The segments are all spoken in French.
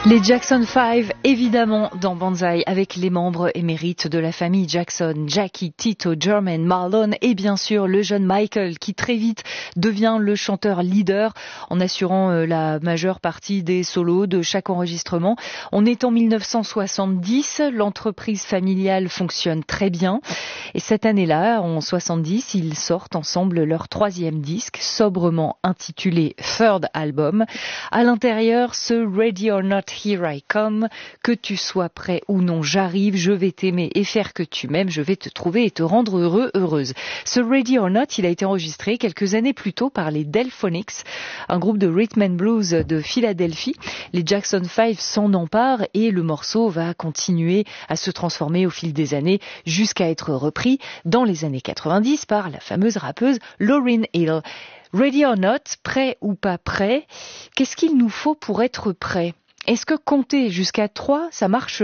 Les Jackson 5, évidemment, dans Banzai, avec les membres émérites de la famille Jackson, Jackie, Tito, Jermaine, Marlon et bien sûr le jeune Michael qui très vite devient le chanteur leader en assurant la majeure partie des solos de chaque enregistrement. On est en 1970, l'entreprise familiale fonctionne très bien et cette année-là, en 70, ils sortent ensemble leur troisième disque, sobrement intitulé Third Album. À l'intérieur, ce Ready or Not, Here I Come, que tu sois prêt ou non, j'arrive, je vais t'aimer et faire que tu m'aimes, je vais te trouver et te rendre heureux, heureuse. Ce Ready or Not, il a été enregistré quelques années plus tôt par les Delphonics, un groupe de rhythm and blues de Philadelphie. Les Jackson 5 s'en emparent et le morceau va continuer à se transformer au fil des années jusqu'à être repris dans les années 90 par la fameuse rappeuse Lauryn Hill. Ready or not, prêt ou pas prêt, qu'est-ce qu'il nous faut pour être prêt ? Est-ce que compter jusqu'à 3, ça marcherait ?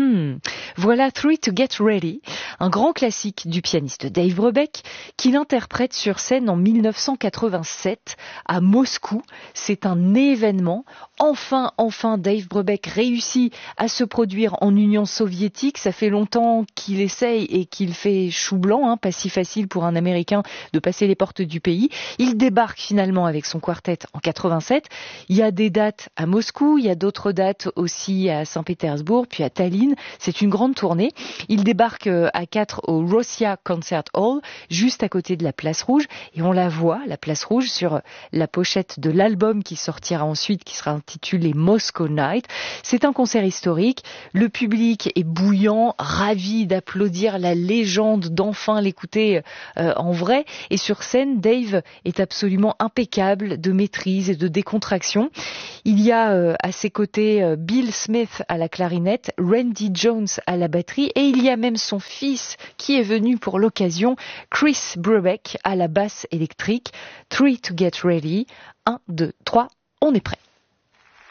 Voilà 3 to Get Ready, un grand classique du pianiste Dave Brubeck, qui l'interprète sur scène en 1987 à Moscou. C'est un événement. Enfin, Dave Brubeck réussit à se produire en Union soviétique. Ça fait longtemps qu'il essaye et qu'il fait chou blanc, pas si facile pour un Américain de passer les portes du pays. Il débarque finalement avec son quartet en 87. Il y a des dates à Moscou, il y a d'autres dates aussi à Saint-Pétersbourg, puis à Tallinn. C'est une grande tournée. Il débarque à 4 au Russia Concert Hall, juste à côté de la Place Rouge. Et on la voit, la Place Rouge, sur la pochette de l'album qui sortira ensuite, qui sera intitulé Moscow Night. C'est un concert historique. Le public est bouillant, ravi d'applaudir la légende, d'enfin l'écouter en vrai. Et sur scène, Dave est absolument impeccable de maîtrise et de décontraction. Il y a à ses côtés Bill Smith à la clarinette, Randy Jones à la batterie et il y a même son fils qui est venu pour l'occasion, Chris Brubeck à la basse électrique. 3 to Get Ready, 1, 2, 3, on est prêt.